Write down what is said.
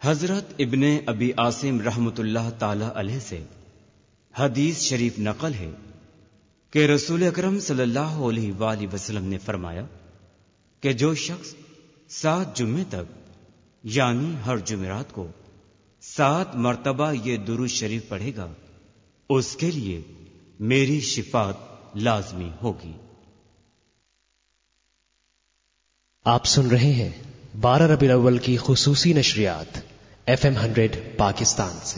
हजरत इब्ने अबी आसिम रहमतुल्लाह ताला अलैह से हदीस शरीफ नकल है कि रसूल अकरम सल्लल्लाहु अलैहि वसल्लम ने फरमाया कि जो शख्स 7 जुम्मे तक यानी हर जुमेरात को 7 मर्तबा ये दुरूद शरीफ पढ़ेगा उसके लिए मेरी शिफात लाजमी होगी। आप सुन रहे हैं 12 रबीउल अव्वल की खुसूसी नशरियात FM 100 पाकिस्तान से।